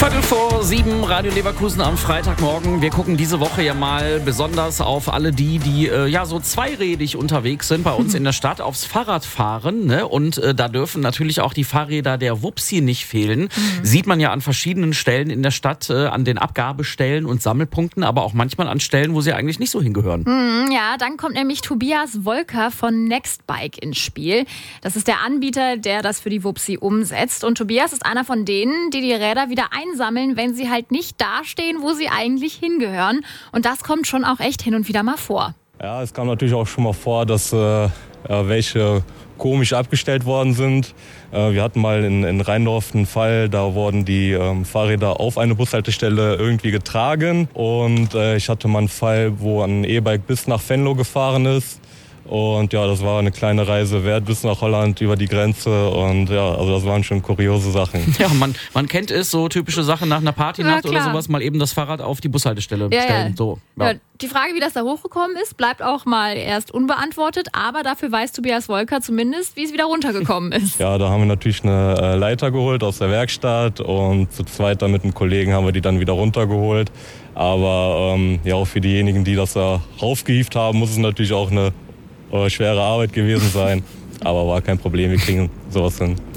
7, Radio Leverkusen am Freitagmorgen. Wir gucken diese Woche ja mal besonders auf alle die so zweirädig unterwegs sind bei uns in der Stadt, aufs Fahrrad fahren. Ne? Und da dürfen natürlich auch die Fahrräder der Wupsi nicht fehlen. Sieht man ja an verschiedenen Stellen in der Stadt, an den Abgabestellen und Sammelpunkten, aber auch manchmal an Stellen, wo sie eigentlich nicht so hingehören. Ja, dann kommt nämlich Tobias Wolker von Nextbike ins Spiel. Das ist der Anbieter, der das für die Wupsi umsetzt. Und Tobias ist einer von denen, die Räder wieder einsammeln, wenn sie halt nicht dastehen, wo sie eigentlich hingehören. Und das kommt schon auch echt hin und wieder mal vor. Ja, es kam natürlich auch schon mal vor, dass welche komisch abgestellt worden sind. Wir hatten mal in Rheindorf einen Fall, da wurden die Fahrräder auf eine Bushaltestelle irgendwie getragen. Und ich hatte mal einen Fall, wo ein E-Bike bis nach Venlo gefahren ist. Und ja, das war eine kleine Reise wert bis nach Holland über die Grenze. Und ja, also das waren schon kuriose Sachen. Ja, man kennt es, so typische Sachen nach einer Partynacht oder sowas, mal eben das Fahrrad auf die Bushaltestelle stellen. So, ja. Ja, die Frage, wie das da hochgekommen ist, bleibt auch mal erst unbeantwortet. Aber dafür weiß Tobias Wolker zumindest, wie es wieder runtergekommen ist. Ja, da haben wir natürlich eine Leiter geholt aus der Werkstatt. Und zu zweit dann mit einem Kollegen haben wir die dann wieder runtergeholt. Aber ja, auch für diejenigen, die das da raufgehievt haben, muss es natürlich auch eine schwere Arbeit gewesen sein, aber war kein Problem, wir kriegen sowas hin.